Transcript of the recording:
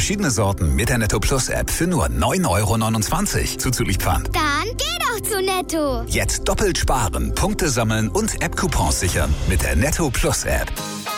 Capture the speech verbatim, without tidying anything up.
verschiedene Sorten mit der Netto Plus App für nur neun Euro neunundzwanzig. Zuzüglich Pfand. Dann geh doch zu Netto. Jetzt doppelt sparen, Punkte sammeln und App-Coupons sichern mit der Netto Plus App.